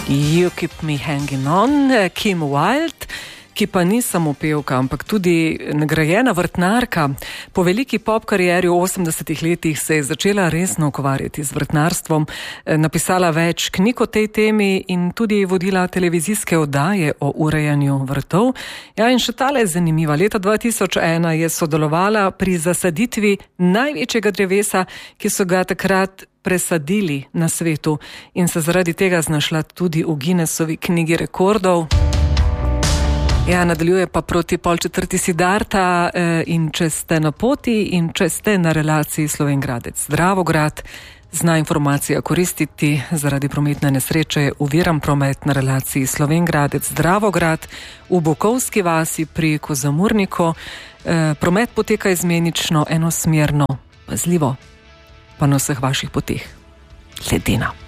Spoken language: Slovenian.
You Keep Me Hanging On, Kim Wilde, ki pa ni samo pevka, ampak tudi nagrajena vrtnarka. Po veliki pop karieri v 80-ih letih se je začela resno ukvarjati z vrtnarstvom, napisala več knjig o tej temi in tudi vodila televizijske oddaje o urejanju vrtov. Ja, in še tale je zanimiva. Leta 2001 je sodelovala pri zasaditvi največjega drevesa, ki so ga takrat presadili na svetu in se zaradi tega znašla tudi v Guinnessovi knjigi rekordov. Ja, nadaljuje pa proti 3:30 Siddharta in če ste na poti in če ste na relaciji Slovenj-Gradec-Dravograd, zna informacija koristiti zaradi prometne nesreče je oviran promet na relaciji Slovenj-Gradec-Dravograd v Bukovski vasi pri Kozamurniku. Promet poteka izmenično, enosmerno, pazljivo pa na vseh vaših poteh. Ledena.